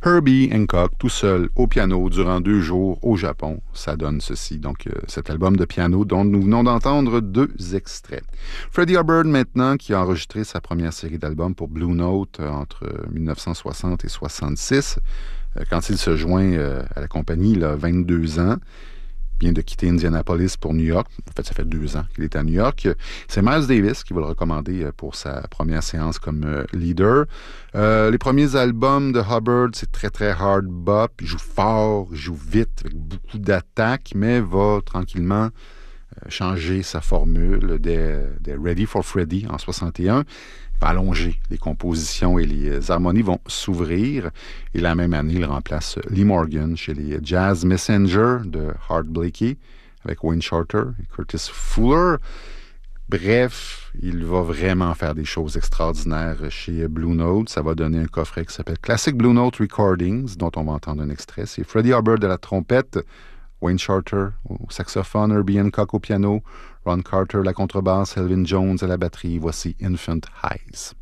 Herbie Hancock, tout seul au piano durant 2 jours au Japon. Ça donne ceci. Donc, cet album de piano dont nous venons d'entendre 2 extraits. Freddie Hubbard, maintenant, qui a enregistré sa première série d'albums pour Blue Note entre 1960 et 1966. Quand il se joint à la compagnie, il a 22 ans. Il vient de quitter Indianapolis pour New York. En fait, ça fait 2 ans qu'il est à New York. C'est Miles Davis qui va le recommander pour sa première séance comme leader. Les premiers albums de Hubbard, c'est très, très hard bop. Il joue fort, il joue vite, avec beaucoup d'attaques, mais va tranquillement changer sa formule des Ready for Freddy en 61. Va allonger les compositions et les harmonies vont s'ouvrir. Et la même année, il remplace Lee Morgan chez les Jazz Messenger de Art Blakey avec Wayne Shorter et Curtis Fuller. Bref, il va vraiment faire des choses extraordinaires chez Blue Note. Ça va donner un coffret qui s'appelle Classic Blue Note Recordings, dont on va entendre un extrait. C'est Freddie Hubbard à la trompette, Wayne Shorter au saxophone, Herbie Hancock au piano, Ron Carter à la contrebasse, Elvin Jones à la batterie. Voici Infant Highs.